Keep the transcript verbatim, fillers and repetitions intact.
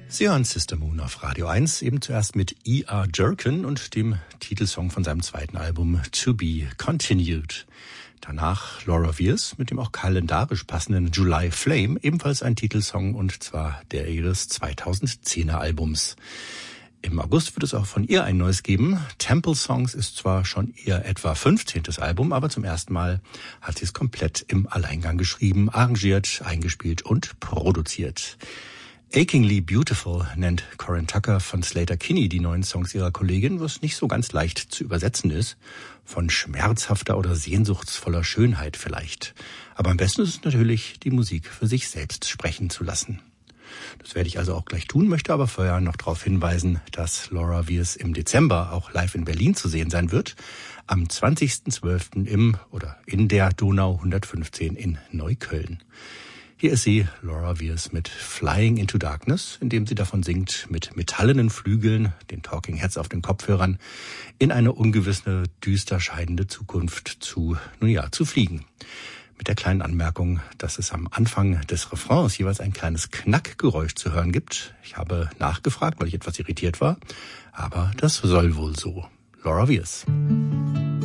Sie hören Sister Moon auf Radio eins, eben zuerst mit E R Jerkin und dem Titelsong von seinem zweiten Album To Be Continued. Danach Laura Weirs mit dem auch kalendarisch passenden July Flame, ebenfalls ein Titelsong und zwar der ihres zweitausendzehner Albums. Im August wird es auch von ihr ein neues geben. Temple Songs ist zwar schon ihr etwa fünfzehntes Album, aber zum ersten Mal hat sie es komplett im Alleingang geschrieben, arrangiert, eingespielt und produziert. Achingly Beautiful nennt Corin Tucker von Sleater-Kinney die neuen Songs ihrer Kollegin, was nicht so ganz leicht zu übersetzen ist. Von schmerzhafter oder sehnsuchtsvoller Schönheit vielleicht. Aber am besten ist es natürlich, die Musik für sich selbst sprechen zu lassen. Das werde ich also auch gleich tun, möchte aber vorher noch darauf hinweisen, dass Laura Weirs im Dezember auch live in Berlin zu sehen sein wird. Am zwanzigsten zwölften im oder in der Donau hundertfünfzehn in Neukölln. Hier ist sie, Laura Weirs, mit Flying into Darkness, indem sie davon singt, mit metallenen Flügeln, den Talking Heads auf den Kopfhörern, in eine ungewisse, düster scheidende Zukunft zu, nun ja, zu fliegen. Mit der kleinen Anmerkung, dass es am Anfang des Refrains jeweils ein kleines Knackgeräusch zu hören gibt. Ich habe nachgefragt, weil ich etwas irritiert war, aber das soll wohl so. Laura Weirs.